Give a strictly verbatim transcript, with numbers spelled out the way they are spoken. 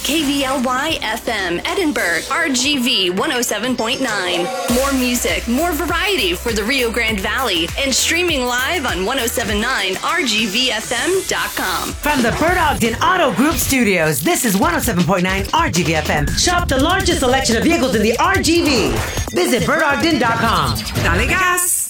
K V L Y F M, Edinburgh, R G V one oh seven point nine. More music, more variety for the Rio Grande Valley, and streaming live on ten seventy-nine R G V F M dot com. From the Bert Ogden Auto Group Studios, this is one oh seven point nine R G V F M. Shop the largest selection of vehicles in the R G V. Visit Bert Ogden dot com. Dale gas!